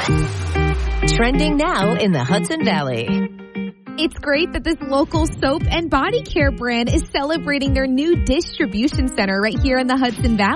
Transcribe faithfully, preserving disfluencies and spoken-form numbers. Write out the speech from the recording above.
Trending now in the Hudson Valley. It's great that this local soap and body care brand is celebrating their new distribution center right here in the Hudson Valley.